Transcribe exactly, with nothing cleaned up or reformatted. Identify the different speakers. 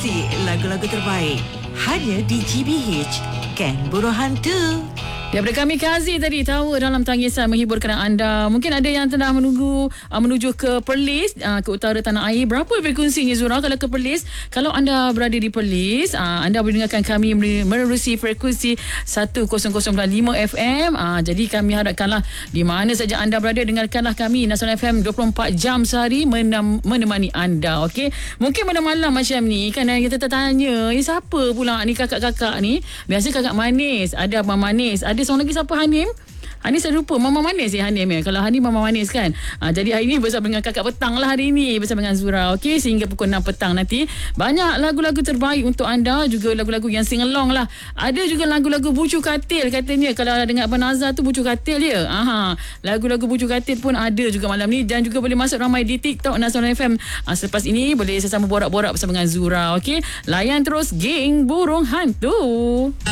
Speaker 1: Frekuensi lagu-lagu terbaik hanya di G B H Ken Burung Hantu.
Speaker 2: Daripada kami Kazi tadi, tahu dalam tangisan menghiburkan anda. Mungkin ada yang tengah menunggu uh, menuju ke Perlis, uh, ke utara tanah air. Berapa frekuensinya Zura kalau ke Perlis? Kalau anda berada di Perlis, uh, anda boleh dengarkan kami menerusi frekuensi seratus lima F M. Uh, jadi kami harapkanlah di mana saja anda berada, dengarkanlah kami Nasional F M dua puluh empat jam sehari menem- menemani anda. Okey. Mungkin malam-malam macam ni kan kita tertanya, eh siapa pula ni kakak-kakak ni? Biasa kakak manis, ada abang manis, ada seorang lagi siapa, Hanim? Hanim saya lupa. Mama manis ya Hanim ya. Kalau Hanim Mama manis kan. Ha, jadi hari ni bersama dengan kakak petang lah hari ni. Bersama dengan Zura. Okey, sehingga pukul enam petang nanti. Banyak lagu-lagu terbaik untuk anda. Juga lagu-lagu yang sing-along lah. Ada juga lagu-lagu Bucu Katil katanya. Kalau dengar Abang Nazar tu Bucu Katil dia. Aha. Lagu-lagu Bucu Katil pun ada juga malam ni. Dan juga boleh masuk ramai di TikTok Nasional F M. Ha, selepas ini boleh sesama borak-borak bersama dengan Zura. Okey. Layan terus geng Burung Hantu.